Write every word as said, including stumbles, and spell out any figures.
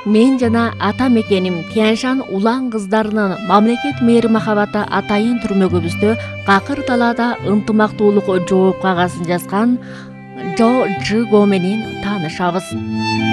Мен жана ата мекеним Тяньшан улан кыздарынын мамлекет мэри махабаты атайын түрмөгүбүздө какыр талаада ынтымактуулук жооп кагасын жазган Жо Жиго менен таанышабыз.